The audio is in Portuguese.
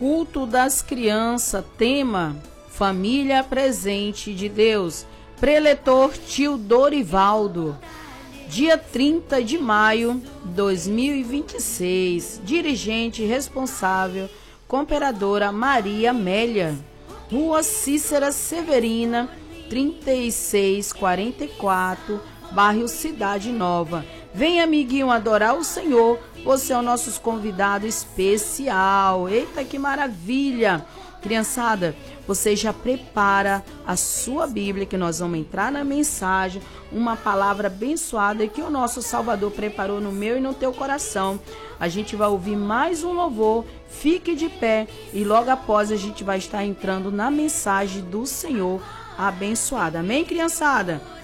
Culto das crianças, tema Família Presente de Deus. Preletor Tio Dorivaldo. Dia 30 de maio de 2026. Dirigente responsável, Cooperadora Maria Amélia. Rua Cícera Severina, 3644, bairro Cidade Nova. Vem, amiguinho, adorar o Senhor. Você é o nosso convidado especial. Eita, que maravilha! Criançada, você já prepara a sua Bíblia, que nós vamos entrar na mensagem, uma palavra abençoada que o nosso Salvador preparou no meu e no teu coração. A gente vai ouvir mais um louvor, fique de pé e logo após a gente vai estar entrando na mensagem do Senhor abençoada. Amém, criançada?